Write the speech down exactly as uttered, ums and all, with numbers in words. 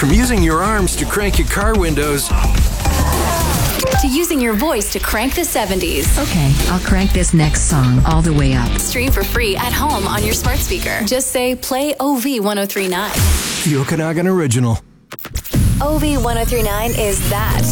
From using your arms to crank your car windows, to using your voice to crank the seventies. Okay, I'll crank this next song all the way up. Stream for free at home on your smart speaker. Just say play O V ten thirty-nine. the Okanagan Original. O V ten thirty-nine is that